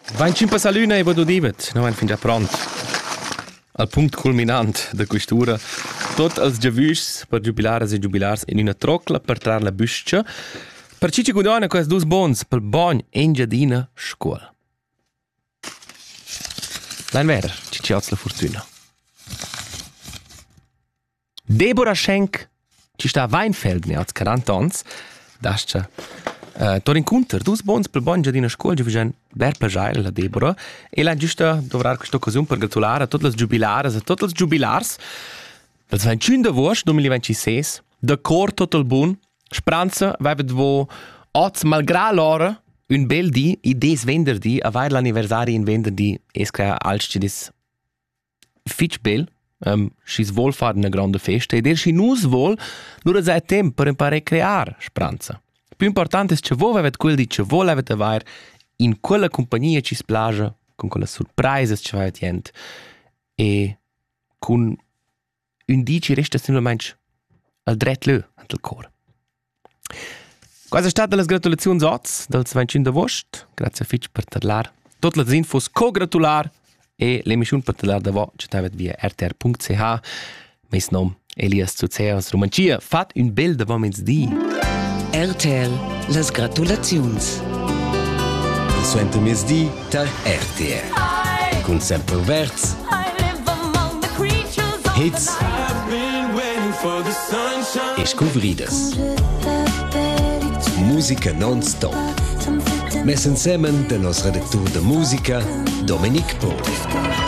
Vain cimpa sa luna e vado divet, no vain fin già pront. Al punct culminant da quest'ura, tot els giavuschs per giubilares e giubilars in una trocla per trar la büscia, per cici gudona quels dus bons pel bogn engiadina scuola. Lein ver, cici oz la fortuna. Deborah Schenk, ci sta a Weinfeld, ne oz 40 ans, dascia tor incontr, dus bons pel bogn engiadina scuola, gi vigen ber plagiare la Deborah, e la giusta dovrar questa occasione per gratulare a tutti els giubilares, a tutti els giubilars, pels 21 d'agost 2026, d'acord tot el bun, Spranza vavet vo oz malgrà l'ora un bel di, i des venderdi, avair l'anniversari in venderdi, esca alci des fitch bel, schis vol far una grande festa, ed schi nus vol, lura sai temp per imparare crear Spranza. Più importante è che voi avete quel di che voi avete avair in quella compagnia ci splagia, con quelle sorprese che avete gente, e con un di ci resta semplicemente al dret lö, al cor. Quasi è stata le gratulazioni oz del 21 d'agosto, grazie a Fitch per parlar. Tutte le infos co-gratular e l'emissione per parlar da voi ci avete via rtr.ch. Mes nom Elias Zuzeas Romancia. Fat un bel da voi di. RTL, les gratulazions. Suenta mes di ter RTR. Con sempre verz. Hits. E scovridas. Musica non-stop. Mes insemen de nos redactor de musica, Dominic Pohl.